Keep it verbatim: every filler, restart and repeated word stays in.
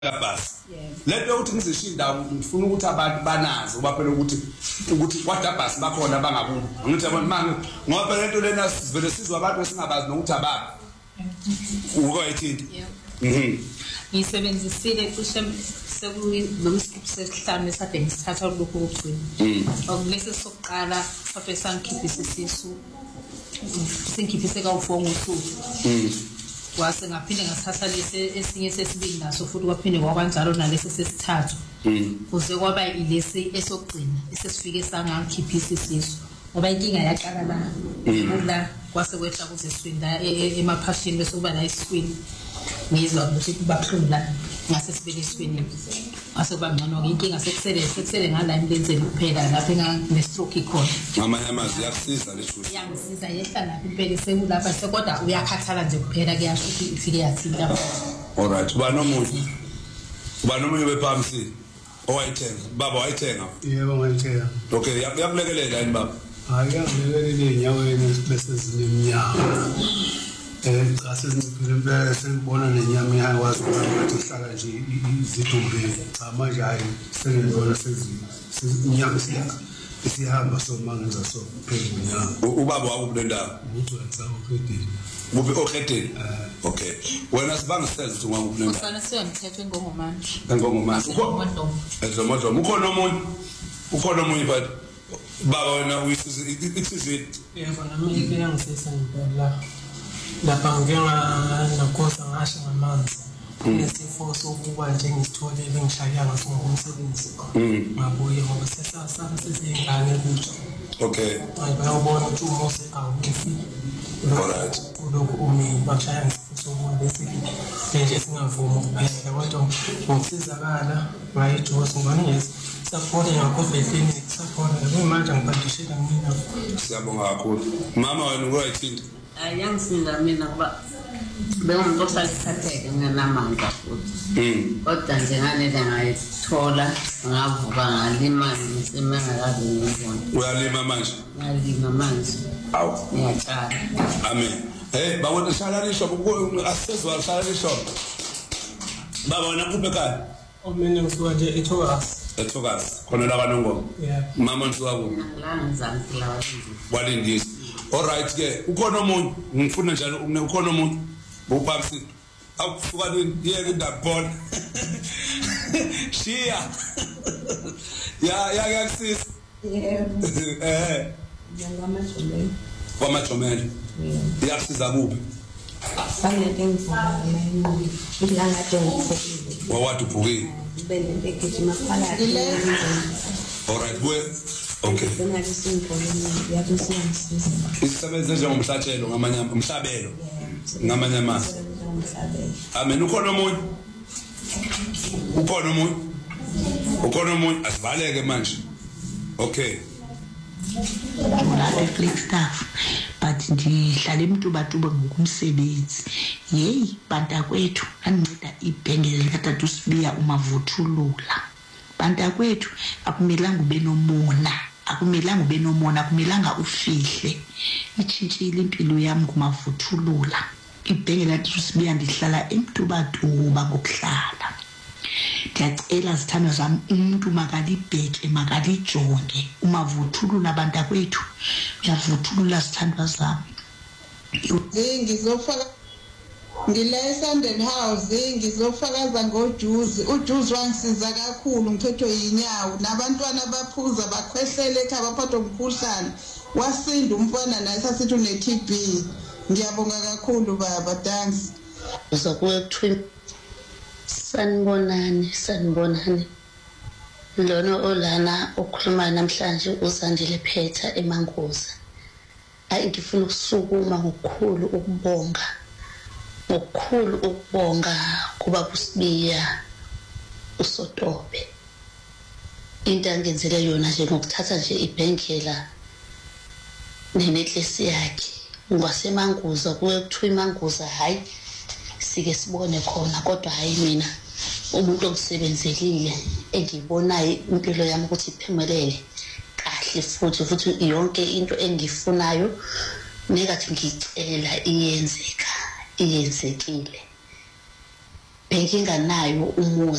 basi lento ukuthi ngizishinda ngifuna ukuthi abantu banazi uba phela ukuthi ukuthi kwada basi bakhona bangakubo ngithi abantu manje ngoba phela lento lena sivele sizwa abantu esingabazi nokuthi ababi uko ethinti mhm ngisebenzisile cishe sekulomskip sesihlanu esade ngisithatha lokho ukugcina okulese sokuqala professor ngikhiphe isisu singikhiphe ka ufongo usuku wase ngaphinde ngathatha lese esinye sesibili naso futhi kwaphinde kwakwanjalo nalesi sesithathu kuze kwaba ilesi esogcina esesifike sangangikhiphisa isisu ngoba inkinga yaqala la la kwase kwehla kuze swinda emaphashini bese kuba la iswini ngizwa ukuthi kubahlungu la ngase sibele iswini ase kuba ngcono inkinga sekusele sekusele ngala imlenzeni kuphela lapha ngane stroke ikhona ngamanye amazwi yakusiza lesho yangisiza yehla lapha impela sekulapha sekodwa uyakhathala nje kuphela kuyasho ukuthi ifike yathinta. All right uba nomuntu uba nomunye bephamsi owayithenga baba wayithenga yebo ngayithenga okay yakulekelela yini baba hayi yakulekelela inyaweni bese zineminyaka eh asiziphi impela sengibona nenyama yayiwazi ukuthi ihlala nje izidumbe cha manje hayi sengibona sezinyama siyaka isihamba somangaza so phezulu ubaba wakubulendawo umuntu wenza ukhedini Mubi okheteni okay wena sibanga sales ukuthi ngakubulenda ufana siyamthethe ngongomanje ngongomanje ukho ezomozo ukhona omunye ukhona omunye but baba wena uyisize ithi yebo nami ike yangisisa ngempela lapha ngenga nokosa ngasho ngamanzi nesifo sokuba nje ngisithole bengishaya ngaso ngomsebenzi ngabuye ngoba sesasana sezingane kutsho okay ayibona ukuthi umose awukifi alright lokho umi bashaya ngisifo sokuba bese nje singavuma ukuphela kodwa ngokusizakala bayithosa ngani yes support yakho clinic support manje ngibadishela mina siyabonga kakhulu mama wena uyayithinta ayangisinda mina kuba bengumuntu osalithatheke nginamandla futhi kodwa nje nganele ngayithola ngavuka ngalima ngisemengakazi ngibona uyalima manje ngalima manje awu ngiyatshala amen hey bawona shala lisho asizwa shala lisho baba wena kuphe ekhaya omene ngisuka nje eThogas eThogas khona la kaNongoma yeah mama ngisuka ku la ngizansi la walindisa all right ke ukhona umuntu ngifuna njalo ukhona umuntu bophamsi akufuka yeke indabona shia ya ya yakusisa eh ngamajomela kwamajomela yakusiza kuphi sanete ngifuna ngilanga ngifukile wawathi uphukile bende ngegijima phakathi all right we okay bengathi simboleni yakusiyangisiza isebenze njengomhlatshelo ngamanye umhlabelo ngamanye amazwi amen ukhona omunye ukhona omunye ukhona omunye asibaleke manje okay ngale flex staff but ndihlala emntubatuba ngokumsebenzi hey banta kwethu anceda ibhengele likatata uSibiya umavuthulula banta kwethu akumelanga ube nomona akumelanga ube nomona akumelanga ufihle itshintshile impilo yami kumavuthulula ibhengela lathi uSibiya ndihlala emntubatuba ngokuhlala ndiyacela zithando zami umuntu makalibheke makalijonge umavuthulula abantu akwethu uyavuthulula zithandwa zami ngizofaka ngile Sunday House ngizofakaza ngojuzi ujuzi wangisiza kakhulu ngithethwe yinyawo nabantwana baphuza bakhwehlele ekhaya baphathwa umkhuhlane wasinda umfana naye sasithi une T B ngiyabonga kakhulu baba thanks uzokuthi sanibonani sanibonani lona olana okhuluma namhlanje uZandile Phetha eMangoza ayi ngifuna ukusukuma ngokukhulu ukubonga ngokukhulu ukubonga kuba kuSibiya uSotobe into angenzele yona nje ngokuthatha nje ibhengela nenethlesi yakhe ngwaseMangoza kuye kuthiwa iMangoza hayi sike sibone khona kodwa hayi mina umuntu okusebenzelile engibonayo impilo yami ukuthi iphumelele kahle futhi futhi yonke into engifunayo nekathi ngicela iyenzeka iyenzekile bheka inganayo umuzi